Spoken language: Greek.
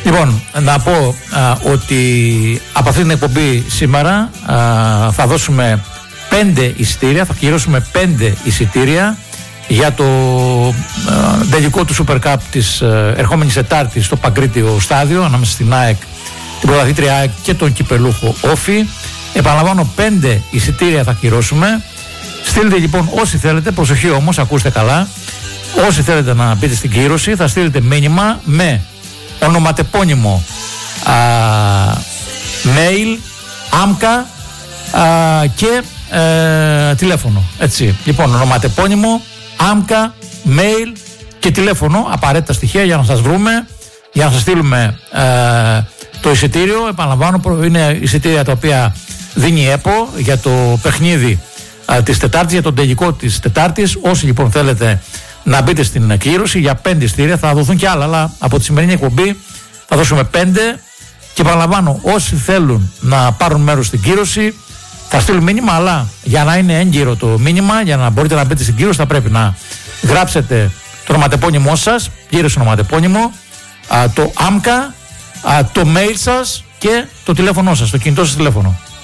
Λοιπόν, να πω ότι από αυτή την εκπομπή σήμερα θα δώσουμε 5 εισιτήρια, θα κυρώσουμε 5 εισιτήρια για το τελικό του Super Cup της ερχόμενης Τετάρτης στο Παγκρίτιο στάδιο ανάμεσα στην ΑΕΚ, την πρωταθλήτρια ΑΕΚ και τον κυπελούχο Όφη. Επαναλαμβάνω, 5 εισιτήρια θα κυρώσουμε. Στείλτε λοιπόν όσοι θέλετε, προσοχή όμως, ακούστε καλά, όσοι θέλετε να μπείτε στην κύρωση θα στείλετε μήνυμα με ονοματεπώνυμο, mail, άμκα και τηλέφωνο. Έτσι. Λοιπόν, ονοματεπώνυμο, άμκα, mail και τηλέφωνο, απαραίτητα στοιχεία για να σας βρούμε, για να σας στείλουμε το εισιτήριο. Επαναλαμβάνω, είναι εισιτήρια τα οποία δίνει η ΕΠΟ για το παιχνίδι της Τετάρτης, για τον τελικό της Τετάρτης. Όσοι λοιπόν θέλετε να μπείτε στην κύρωση για 5 εισιτήρια, θα δοθούν και άλλα, αλλά από τη σημερινή εκπομπή θα δώσουμε 5. Και επαναλαμβάνω, όσοι θέλουν να πάρουν μέρος στην κύρωση θα στείλουν μήνυμα, αλλά για να είναι έγκυρο το μήνυμα, για να μπορείτε να μπείτε στην κύρωση, θα πρέπει να γράψετε το ονοματεπώνυμό σας, κύρωση ονοματεπώνυμο, το άμκα, το mail σας και το τηλέφωνό σας, το κινητό σας τηλέφωνο.